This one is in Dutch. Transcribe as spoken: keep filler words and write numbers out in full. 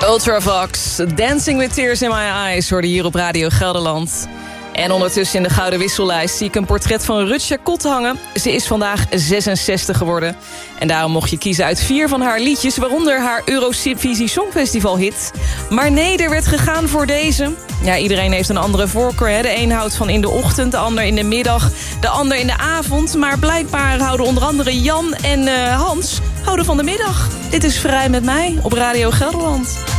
Ultravox, Dancing with Tears in My Eyes, hoorde hier op Radio Gelderland. En ondertussen in de Gouden Wissellijst zie ik een portret van Rutger Kot hangen. Ze is vandaag zesenzestig geworden. En daarom mocht je kiezen uit vier van haar liedjes, waaronder haar Eurovisie Songfestival hit. Maar nee, er werd gegaan voor deze. Ja, iedereen heeft een andere voorkeur. Hè? De een houdt van in de ochtend, de ander in de middag, de ander in de avond. Maar blijkbaar houden onder andere Jan en uh, Hans houden van de middag. Dit is Vrij met mij op Radio Gelderland.